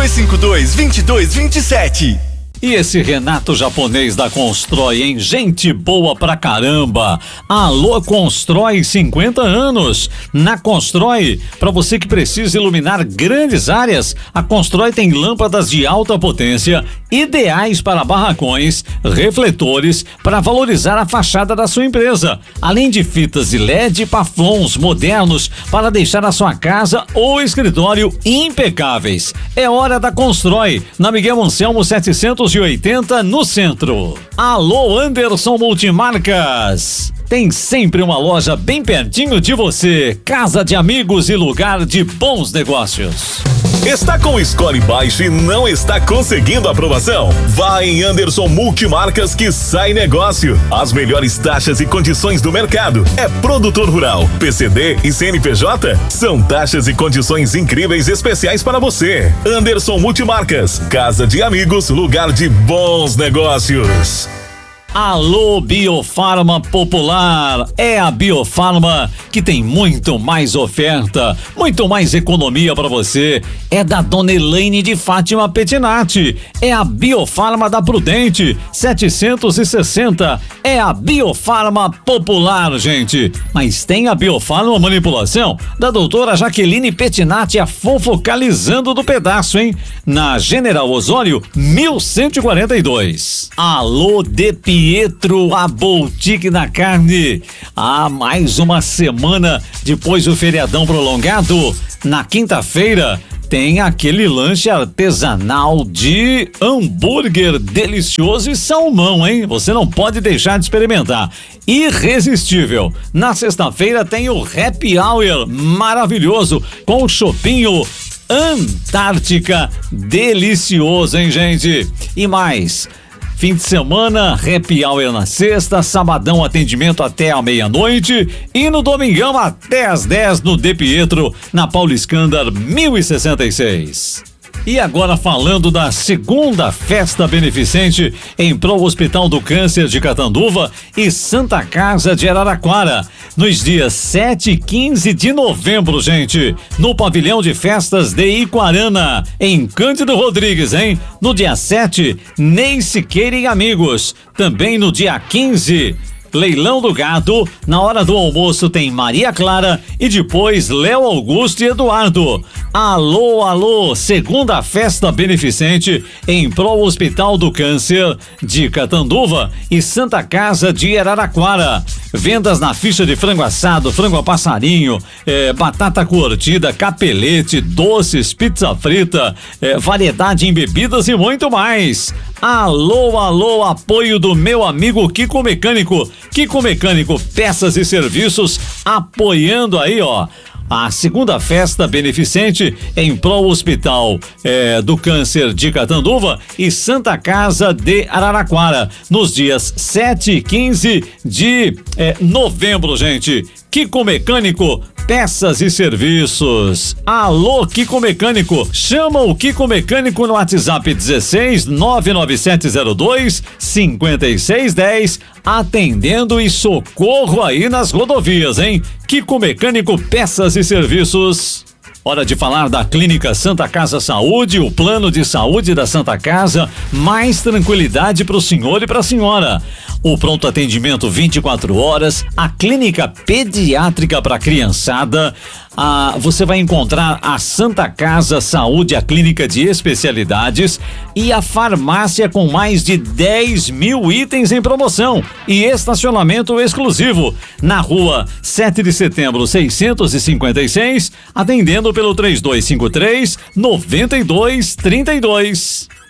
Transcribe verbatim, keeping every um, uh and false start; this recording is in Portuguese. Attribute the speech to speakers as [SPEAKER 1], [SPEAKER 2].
[SPEAKER 1] dois cinco dois, dois dois dois sete.
[SPEAKER 2] E esse Renato japonês da Constrói, hein? Gente boa pra caramba. Alô Constrói, cinquenta anos. Na Constrói, para você que precisa iluminar grandes áreas, a Constrói tem lâmpadas de alta potência, ideais para barracões, refletores, para valorizar a fachada da sua empresa. Além de fitas de L E D e paflons modernos para deixar a sua casa ou escritório impecáveis. É hora da Constrói, na Miguel Anselmo setecentos e oitenta, no centro. Alô Anderson Multimarcas. Tem sempre uma loja bem pertinho de você. Casa de amigos e lugar de bons negócios.
[SPEAKER 3] Está com o score baixo e não está conseguindo aprovação? Vá em Anderson Multimarcas que sai negócio. As melhores taxas e condições do mercado. É produtor rural, P C D e C N P J? São taxas e condições incríveis especiais para você. Anderson Multimarcas, casa de amigos, lugar de bons negócios.
[SPEAKER 2] Alô Biofarma Popular, é a Biofarma que tem muito mais oferta, muito mais economia para você. É da Dona Elaine de Fátima Petinati, é a Biofarma da Prudente, setecentos e sessenta, é a Biofarma Popular, gente. Mas tem a Biofarma Manipulação da doutora Jaqueline Petinati, a fofocalizando do pedaço, hein? Na General Osório, mil cento e quarenta e dois. Alô De Pietro, a Boutique da Carne. Há mais uma semana depois do feriadão prolongado, na quinta-feira, tem aquele lanche artesanal de hambúrguer delicioso e salmão, hein? Você não pode deixar de experimentar. Irresistível. Na sexta-feira tem o Happy Hour maravilhoso com o chopinho Antártica delicioso, hein, gente? E mais, fim de semana, Happy Hour na sexta, sabadão atendimento até a meia-noite e no domingão até às dez no De Pietro, na Paulo Escândar, mil e sessenta e seis. E agora falando da segunda festa beneficente em prol Hospital do Câncer de Catanduva e Santa Casa de Araraquara, nos dias sete e quinze de novembro, gente, no pavilhão de festas de Iquarana, em Cândido Rodrigues, hein? No dia sete, Ney Siqueira e amigos. Também no dia quinze, Leilão do Gado, na hora do almoço tem Maria Clara e depois Léo Augusto e Eduardo. Alô, alô, segunda festa beneficente em prol Hospital do Câncer de Catanduva e Santa Casa de Araraquara. Vendas na ficha de frango assado, frango a passarinho, eh, batata curtida, capelete, doces, pizza frita, eh, variedade em bebidas e muito mais. Alô, alô, apoio do meu amigo Kiko Mecânico. Kiko Mecânico, peças e serviços, apoiando aí, ó, a segunda festa beneficente em prol Hospital eh, do Câncer de Catanduva e Santa Casa de Araraquara, nos dias sete e quinze de eh, novembro, gente. Kiko Mecânico, peças e serviços. Alô, Kiko Mecânico, chama o Kiko Mecânico no WhatsApp dezesseis, nove nove sete zero dois, cinco seis um zero, atendendo e socorro aí nas rodovias, hein? Kiko Mecânico, peças e serviços. Hora de falar da Clínica Santa Casa Saúde, o plano de saúde da Santa Casa, mais tranquilidade para o senhor e para a senhora. O pronto atendimento vinte e quatro horas, a clínica pediátrica para criançada. Ah, você vai encontrar a Santa Casa Saúde, a clínica de especialidades e a farmácia com mais de dez mil itens em promoção e estacionamento exclusivo na rua sete de setembro seiscentos e cinquenta e seis, atendendo pelo três dois cinco três, nove dois três dois.